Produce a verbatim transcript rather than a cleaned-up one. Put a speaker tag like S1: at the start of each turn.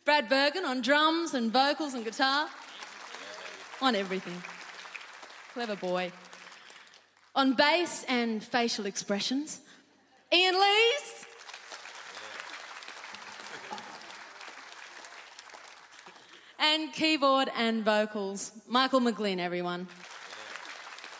S1: Brad Bergen on drums and vocals and guitar. On everything. Clever boy. On bass and facial expressions, Ian Lees. And keyboard and vocals, Michael McGlynn, everyone.